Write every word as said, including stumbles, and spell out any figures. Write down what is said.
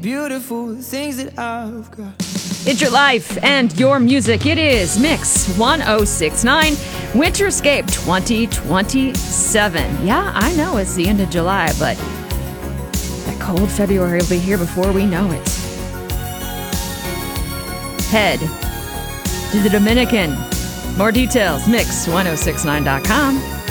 beautiful things that I've got. It's your life and your music. It is Mix ten sixty-nine Winterscape twenty twenty-seven. Yeah, I know it's the end of July, but that cold February will be here before we know it. Head to the Dominican. More details, mix ten sixty-nine dot com.